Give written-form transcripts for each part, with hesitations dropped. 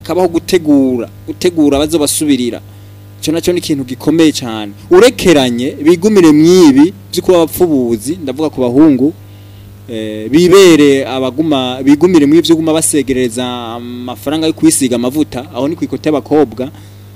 hakabaho gutegura bazobasubirira. Cyo naco ni ikintu gikomeye cyane. Urekeranye bigumire mwibi byuko abapfubuzi ndavuga ku bahungu bibere abaguma bigumire mwivyo guma basegereza amafaranga yo kwisiga amavuta aho ni kwikote abakobwa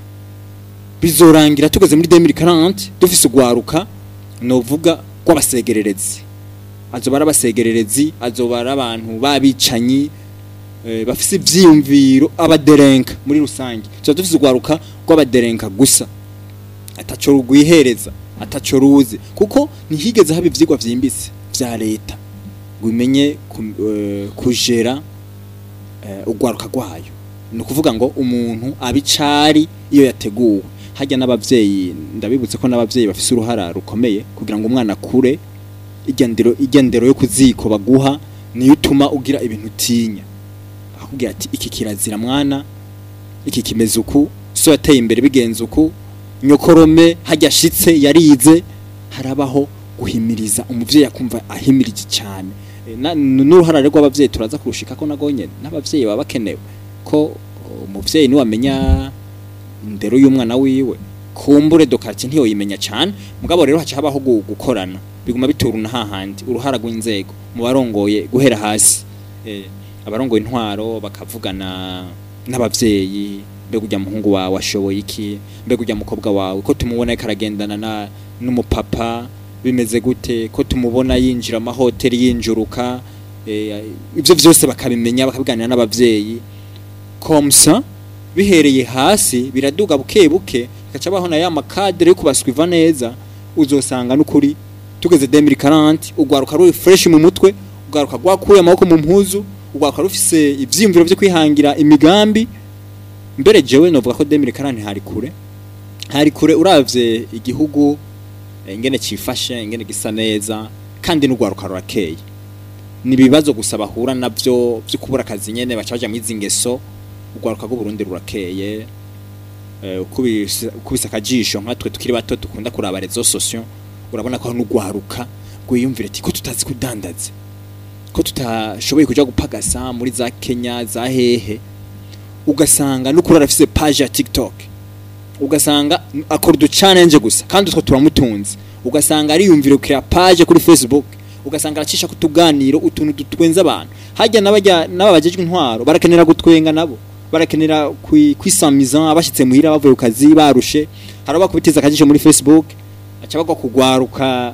bizorangira tugeze muri 2040 dufise ugwaruka novuga kwabasegererezi azobara basegererezi azobara abantu babicanyi bafise ivyiyumviro abaderenka muri rusange cyo dufise ugwaruka kwabaderenka gusa ataco rugwihereza ataco ruzi kuko nihigeze haba ivyigwa vyimbitse vya leta gumenye kujera ugwaruka gwayo no kuvuga ngo umuntu abicari iyo yateguwe hajya n'abavyeyi ndabibutse ko n'abavyeyi bafise uruhara rukomeye kugira ngo umwana kure igendero yo kuziko baguha niyo utuma ugira ibintu tinya akubwira ati iki kirazira mwana iki kimeze uku so yateye imbere bigenze uku nyokorome hajya shitse yarize harabaho guhimiriza umuvyeyi akumva ahimirije cyane n'uruhara rw'abavyeyi turaza kurushika ko nagonye n'abavyeyi baba bakenewe ko umuvyeyi ni wamenya ndero y'umwana wiwe kumbure dokati ntiyo yimenya cyane mugabo rero haca habaho gukorana biguma bituruna hahandi uruhara rw'inzego mu barongoye guhera hasi abarongoye intwaro bakavugana n'abavyeyi mbega ujya muhungu wawe ashoboye iki mbega ujya mukobwa wawe ko tumubona karagendana n'umupapa bimeze gute ko tumubona yinjira amahoteli yinjuruka ivyo vyose bakabimenya bakabiganira n'abavyeyi komsa bihereye hasi biraduga buke gaca baho na ya makadre yo kubaswiva neza uzosanga n'ukuri tugeze 2040 ugwaruka ruri fresh mu mutwe ugwaruka gwakuye amaboko mu mpuzu ugwaruka rufise ivyimviro byo kwihangira imigambi mbere jewe novuga ko 2040 hari kure uravye igihugu ingene cifashe ingene gisa neza kandi n'ugwaruka rurakeye nibibazo gusaba hura navyo byo kubura akazi nyene bacaje mu izingeso ugwaruka go Burundi rurakeye ukubisa akajisho nkatwe tukiri bato dukunda kuraba rezo social urabona ko n'ugwaruka gwiyumvira ati ko tutazi kudandaza ko tutashoboye kuja gupagasa muri za Kenya za hehe ugasanga n'ukuri arafise page ya TikTok ugasanga akora du challenge gusa kandi utwo turamutunze ugasanga ari yumvira kuri page kuri Facebook ugasanga aracisha kutuganiro utuntu dutwenza abantu hajya n'ababajejwe intwaro barakenera gutwenga nabo barakenera kwisamiza abashitse muhira bavuye ukazi barushe haraba kubitiza akajisho muri Facebook aca bagwa kugwaruka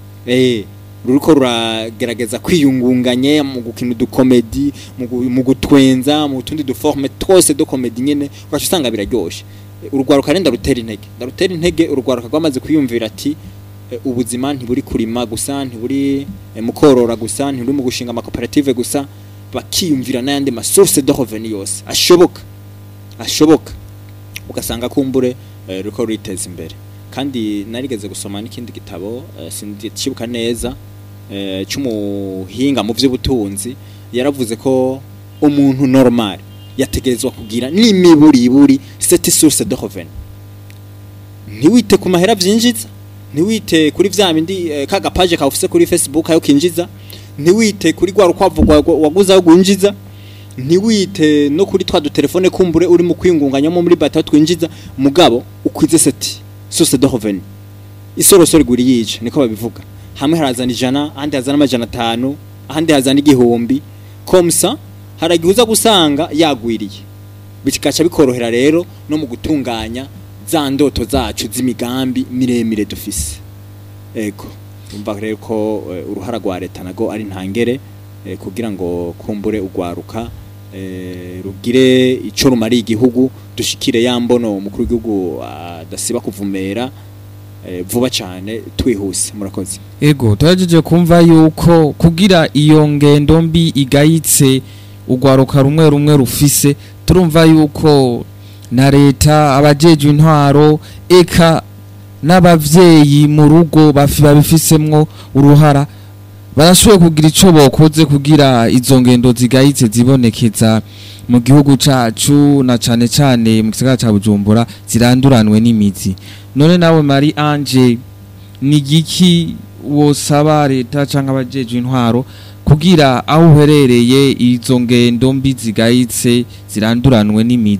ruriko ruragerageza kwiyungunganye mu gukina du comedy mu gutwenza mu tundi du forme twose de comedy nyene urashusanga biraryoshe urugwaruka renda rutera intege urugwaruka rwamaze kwiyumvira ati ubuzima ntiburi kurima gusa ntiburi mukorora gusa ntiburi mu gushinga ama cooperative gusa bakiyumvira n'ayandi ma source de revenu yose ashoboka ugasanga kumbure ruko riteza imbere kandi narigeze gusoma n'ikindi gitabo sindikibuka neza cy'umuhinga mu by'ubutunzi yaravuze ko umuntu normal yategerezwa kugira n'imiburiburi cette source de revenu ntiwite ku mahera vyinjiza ntiwite kuri vya bindi kaga page kawufise kuri Facebook ayo kinjiza ntiwite kuri gwa rukwavu waguza yo gunjiza ntiwite no kuri twa du telefone kumbure uri mu kwingunganyamo muri bata twinjiza mugabo ukwize seti source de revenu isorosoro guri yice niko babivuga hamwe harazana 100 ahandi hazana 500 ahandi hazana 1000 komsa haragihuza gusanga yagwiriye bikaca bikorohera rero no mu gutunganya za ndoto zacu z'imigambi miremire dufise ego umva rero ko uruhara rwa leta nago ari ntangere kugira ngo kumbure ugwaruka rugire ico rumari igihugu dushikire yambono umukuru w'igihugu adasiba kuvumera vuba cyane twihuse murakoze ego twajeje kumva yuko kugira iyo ngendo mbi igayitse ugwaruka rumwe rufise turumva yuko na leta abajeje intwaro eka n'abavyeyi mu rugo babifisemwo uruhara barashoboye kugira ico bokoze kugira izo ngendo zigayitse zibonekeza mu gihugu cacu na cane mu gisagara ca Bujumbura ziranduranwe n'imizi none nawe Marie Ange ni giki wosaba leta canke abajeje intwaro kugira aho uherereye izo ngendo mbi zigayitse ziranduranwe n'imizi